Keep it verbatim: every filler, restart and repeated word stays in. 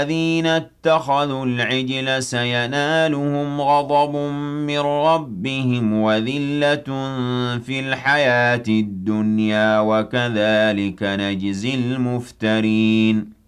الذين اتخذوا العجل سينالهم غضب من ربهم وذلة في الحياة الدنيا وكذلك نجزي المفترين